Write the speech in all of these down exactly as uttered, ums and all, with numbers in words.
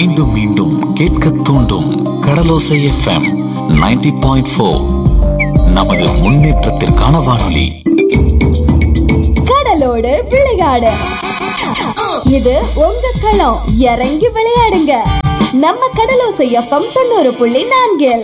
மீண்டும் மீண்டும் கேட்க தூண்டும் கடலோசை எஃப்எம் நைன்டி பாயிண்ட் ஃபோர். நமது முன்னேற்றத்திற்கான வானொலி. கடலோடு விளையாடு, இது உங்க களம். இறங்கி விளையாடுங்க, நம்ம கடலோசை எஃப்எம் தொண்ணூறு புள்ளி நான்கில்.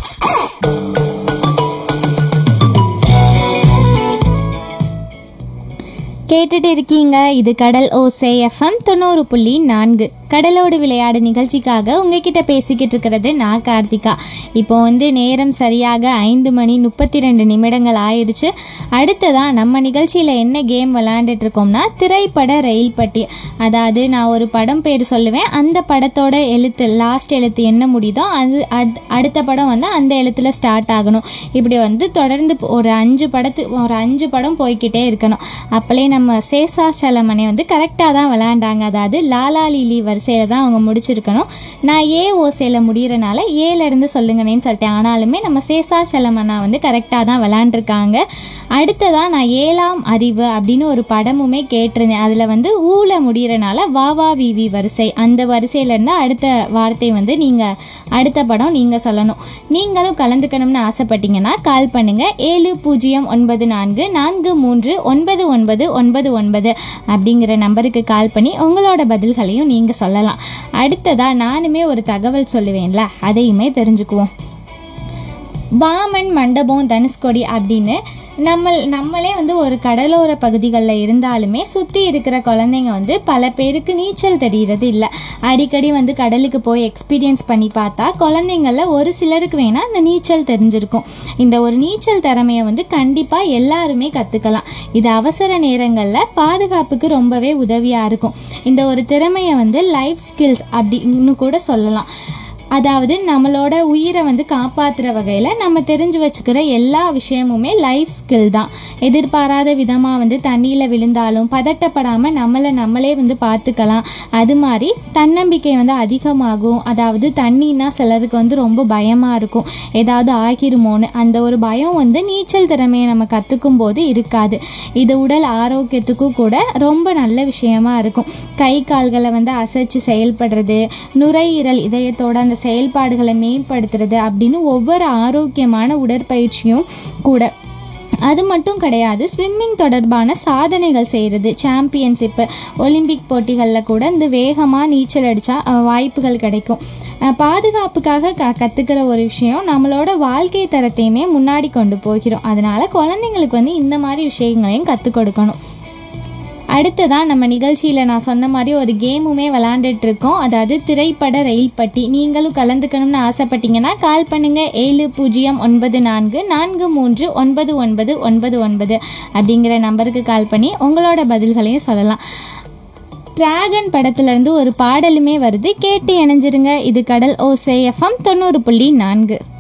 கேட்டுட்டு இருக்கீங்க, இது கடல் ஓசை எஃப்எம் தொண்ணூறு புள்ளி நான்கு. கடலோடு விளையாடு நிகழ்ச்சிக்காக உங்ககிட்ட பேசிக்கிட்டு இருக்கிறது நான் கார்த்திகா. இப்போ வந்து நேரம் சரியாக ஐந்து மணி முப்பத்தி ரெண்டு நிமிடங்கள் ஆயிடுச்சு. அடுத்ததான் நம்ம நிகழ்ச்சியில் என்ன கேம் விளையாண்டுட்டு இருக்கோம்னா திரைப்பட ரயில் பட்டி. அதாவது நான் ஒரு படம் பேர் சொல்லுவேன், அந்த படத்தோட எழுத்து லாஸ்ட் எழுத்து என்ன முடியுதோ அது அடுத்த படம் வந்து அந்த எழுத்துல ஸ்டார்ட் ஆகணும். இப்படி வந்து தொடர்ந்து ஒரு அஞ்சு படத்து ஒரு அஞ்சு படம் போய்கிட்டே இருக்கணும். அப்பலே நம்ம சேசா சலமனை வந்து கரெக்டாக தான் விளையாண்டாங்க. அதாவது லாலா லீலி வரிசையில் தான் அவங்க முடிச்சிருக்கணும். நான் ஏ ஓசையில் முடிகிறனால ஏலேருந்து சொல்லுங்கன்னு சொல்லிட்டேன். ஆனாலுமே நம்ம சேசா சலமனா வந்து கரெக்டாக தான் விளையாண்டுருக்காங்க. அடுத்ததான் நான் ஏழாம் அறிவு அப்படின்னு ஒரு படமுமே கேட்டிருந்தேன். அதில் வந்து ஊல முடிகிறனால வாவா விவி வரிசை, அந்த வரிசையிலேருந்து அடுத்த வார்த்தை வந்து நீங்கள் அடுத்த படம் நீங்கள் சொல்லணும். நீங்களும் கலந்துக்கணும்னு ஆசைப்பட்டீங்கன்னா கால் பண்ணுங்கள். ஏழு பூஜ்ஜியம் ஒன்பது நான்கு நான்கு மூன்று ஒன்பது ஒன்பது ஒன்பது ஒன்பது அப்படிங்கிற நம்பருக்கு கால் பண்ணி உங்களோட பதில்களையும் நீங்கள் சொல்லலாம். அடுத்ததாக நானுமே ஒரு தகவல் சொல்லுவேன்ல, அதையுமே தெரிஞ்சுக்குவோம். பாமன் மண்டபம் தனுஷ்கோடி அப்படின்னு நம்ம நம்மளே வந்து ஒரு கடலோர பகுதிகளில் இருந்தாலுமே சுற்றி இருக்கிற குழந்தைங்க வந்து பல பேருக்கு நீச்சல் தெரிகிறது இல்லை. அடிக்கடி வந்து கடலுக்கு போய் எக்ஸ்பீரியன்ஸ் பண்ணி பார்த்தா குழந்தைங்களில் ஒரு சிலருக்கு வேணால் அந்த நீச்சல் தெரிஞ்சிருக்கும். இந்த ஒரு நீச்சல் திறமையை வந்து கண்டிப்பாக எல்லாருமே கற்றுக்கலாம். இது அவசர நேரங்களில் பாதுகாப்புக்கு ரொம்பவே உதவியாக இருக்கும். இந்த ஒரு திறமையை வந்து லைஃப் ஸ்கில்ஸ் அப்படின்னு கூட சொல்லலாம். அதாவது நம்மளோட உயிரை வந்து காப்பாற்றுற வகையில் நம்ம தெரிஞ்சு வச்சுக்கிற எல்லா விஷயமுமே லைஃப் ஸ்கில் தான். எதிர்பாராத விதமாக வந்து தண்ணியில் விழுந்தாலும் பதட்டப்படாமல் நம்மளை நம்மளே வந்து பார்த்துக்கலாம். அது மாதிரி தன்னம்பிக்கை வந்து அதிகமாகும். அதாவது தண்ணின்னா சிலருக்கு வந்து ரொம்ப பயமாக இருக்கும், ஏதாவது ஆகிருமோன்னு. அந்த ஒரு பயம் வந்து நீச்சல் திறமையை நம்ம கற்றுக்கும் போது இருக்காது. இது உடல் ஆரோக்கியத்துக்கும் கூட ரொம்ப நல்ல விஷயமா இருக்கும். கை கால்களை வந்து அசைச்சு செயல்படுறது, நுரையீரல் இதயத்தோட அந்த செயல்பாடுகளை மேம்படுத்துறது அப்படின்னு ஒவ்வொரு ஆரோக்கியமான உடற்பயிற்சியும் கூட. அது மட்டும் கிடையாது, ஸ்விம்மிங் தொடர்பான சாதனைகள் செய்கிறது, சாம்பியன்ஷிப்பு, ஒலிம்பிக் போட்டிகளில் கூட இந்த வேகமாக நீச்சல் அடித்தா வாய்ப்புகள் கிடைக்கும். பாதுகாப்புக்காக க கற்றுக்கிற ஒரு விஷயம் நம்மளோட வாழ்க்கை தரத்தையுமே முன்னாடி கொண்டு போகிறோம். அதனால் குழந்தைங்களுக்கு வந்து இந்த மாதிரி விஷயங்களையும் கற்றுக் கொடுக்கணும். அடுத்ததான் நம்ம நிகழ்ச்சியில் நான் சொன்ன மாதிரி ஒரு கேமுமே விளாண்டுட்ருக்கோம். அதாவது திரைப்பட ரயில் பட்டி. நீங்களும் கலந்துக்கணும்னு ஆசைப்பட்டீங்கன்னா கால் பண்ணுங்கள். ஏழு பூஜ்ஜியம் ஒன்பது நான்கு நான்கு மூன்று ஒன்பது ஒன்பது ஒன்பது ஒன்பது அப்படிங்கிற நம்பருக்கு கால் பண்ணி உங்களோட பதில்களையும் சொல்லலாம். டிராகன் படத்துலேருந்து ஒரு பாடலுமே வருது, கேட்டு இணைஞ்சிருங்க. இது கடல் ஓசை எஃப்எம் தொண்ணூறு புள்ளி நான்கு.